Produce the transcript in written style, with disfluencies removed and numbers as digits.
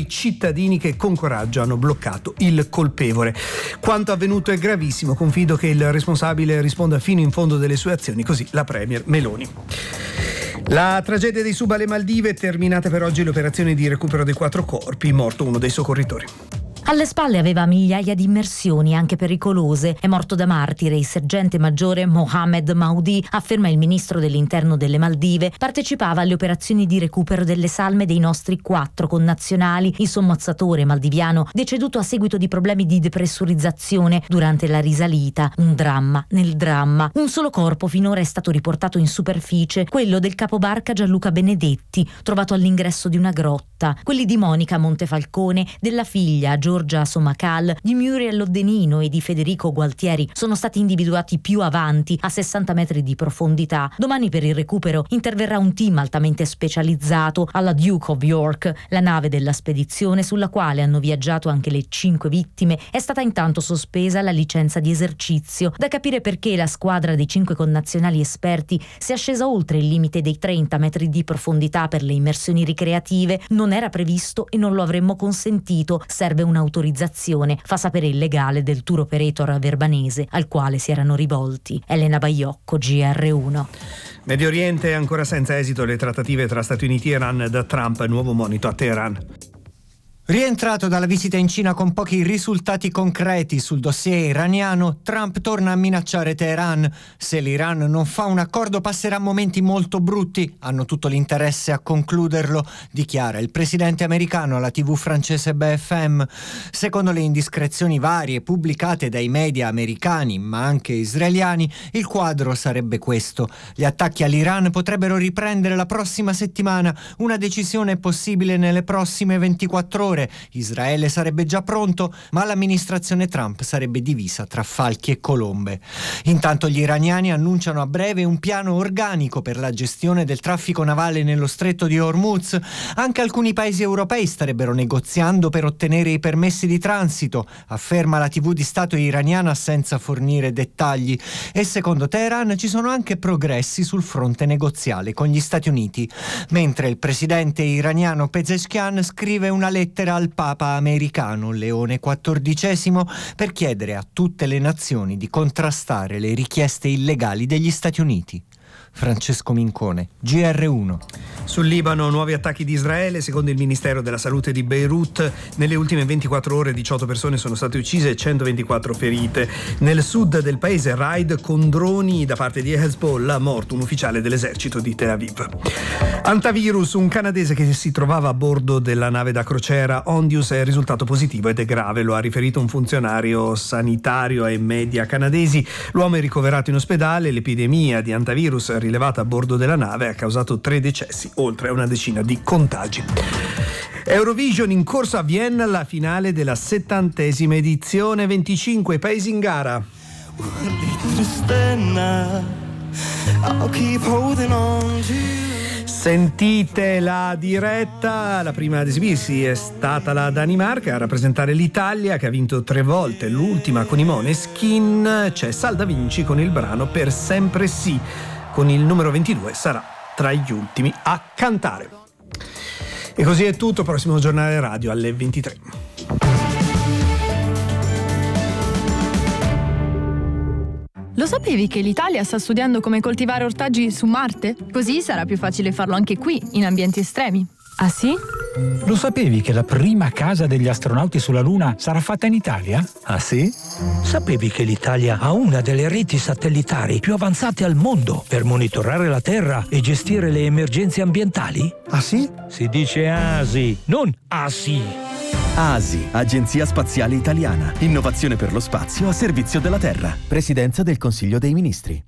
i cittadini che con coraggio hanno bloccato il colpevole. Quanto avvenuto è gravissimo, confido che il responsabile risponda fino in fondo delle sue azioni, così la premier Meloni. La tragedia dei Sub alle Maldive, terminate per oggi le operazioni di recupero dei 4 corpi, morto uno dei soccorritori. Alle spalle aveva migliaia di immersioni, anche pericolose. È morto da martire il sergente maggiore Mohammed Maudi, afferma il ministro dell'interno delle Maldive. Partecipava alle operazioni di recupero delle salme dei nostri 4 connazionali. Il sommozzatore maldiviano, deceduto a seguito di problemi di depressurizzazione durante la risalita. Un dramma nel dramma. Un solo corpo finora è stato riportato in superficie, quello del capobarca Gianluca Benedetti, trovato all'ingresso di una grotta. Quelli di Monica Montefalcone, della figlia Giorgia Somacal, di Muriel Loddenino e di Federico Gualtieri sono stati individuati più avanti, a 60 metri di profondità. Domani per il recupero interverrà un team altamente specializzato alla Duke of York. La nave della spedizione, sulla quale hanno viaggiato anche le 5 vittime, è stata intanto sospesa la licenza di esercizio. Da capire perché la squadra dei 5 connazionali esperti sia scesa oltre il limite dei 30 metri di profondità per le immersioni ricreative. Non era previsto e non lo avremmo consentito. Serve un'autorizzazione, fa sapere il legale del tour operator verbanese al quale si erano rivolti. Elena Baiocco, GR1. Medio Oriente, ancora senza esito le trattative tra Stati Uniti e Iran, da Trump nuovo monito a Teheran. Rientrato dalla visita in Cina con pochi risultati concreti sul dossier iraniano, Trump torna a minacciare Teheran. Se l'Iran non fa un accordo passerà momenti molto brutti, hanno tutto l'interesse a concluderlo, dichiara il presidente americano alla TV francese BFM. Secondo le indiscrezioni varie pubblicate dai media americani, ma anche israeliani, il quadro sarebbe questo. Gli attacchi all'Iran potrebbero riprendere la prossima settimana, una decisione possibile nelle prossime 24 ore. Israele sarebbe già pronto, ma l'amministrazione Trump sarebbe divisa tra falchi e colombe. Intanto gli iraniani annunciano a breve un piano organico per la gestione del traffico navale nello stretto di Hormuz. Anche alcuni paesi europei starebbero negoziando per ottenere i permessi di transito, afferma la TV di Stato iraniana senza fornire dettagli. E secondo Teheran ci sono anche progressi sul fronte negoziale con gli Stati Uniti, mentre il presidente iraniano Pezeshkian scrive una lettera al Papa americano Leone XIV per chiedere a tutte le nazioni di contrastare le richieste illegali degli Stati Uniti. Francesco Mincone, GR1. Sul Libano, nuovi attacchi di Israele. Secondo il Ministero della Salute di Beirut, nelle ultime 24 ore 18 persone sono state uccise e 124 ferite. Nel sud del paese, raid con droni da parte di Hezbollah, morto un ufficiale dell'esercito di Tel Aviv. Antivirus, un canadese che si trovava a bordo della nave da crociera Ondius è risultato positivo ed è grave, lo ha riferito un funzionario sanitario ai media canadesi. L'uomo è ricoverato in ospedale. L'epidemia di antivirus rilevata a bordo della nave ha causato 3 decessi, oltre a una decina di contagi. Eurovision, in corsa a Vienna la finale della 70ª edizione, 25 paesi in gara. Sentite la diretta. La prima ad esibirsi è stata la Danimarca, a rappresentare l'Italia, che ha vinto 3 volte, l'ultima con i Måneskin. C'è Salda Vinci con il brano Per sempre sì, con il numero 22 sarà tra gli ultimi a cantare. E così è tutto, prossimo giornale radio alle 23. Lo sapevi che l'Italia sta studiando come coltivare ortaggi su Marte? Così sarà più facile farlo anche qui, in ambienti estremi. Ah sì? Lo sapevi che la prima casa degli astronauti sulla Luna sarà fatta in Italia? Ah sì? Sapevi che l'Italia ha una delle reti satellitari più avanzate al mondo per monitorare la Terra e gestire le emergenze ambientali? Ah sì? Si dice ASI, non ASI. ASI, Agenzia Spaziale Italiana. Innovazione per lo spazio a servizio della Terra. Presidenza del Consiglio dei Ministri.